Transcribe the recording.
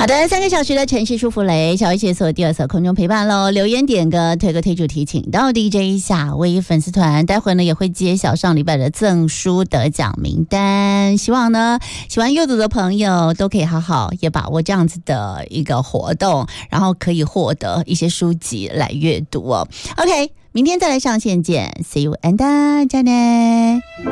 好的，3个小时的城市舒芙蕾，小薇解锁第2次空中陪伴喽。留言点歌推歌推主题，请到 DJ 夏薇粉丝团，待会呢也会揭晓上礼拜的赠书得奖名单。希望呢喜欢阅读的朋友都可以好好也把握这样子的一个活动，然后可以获得一些书籍来阅读哦。OK， 明天再来上线见 ，See you and 再见。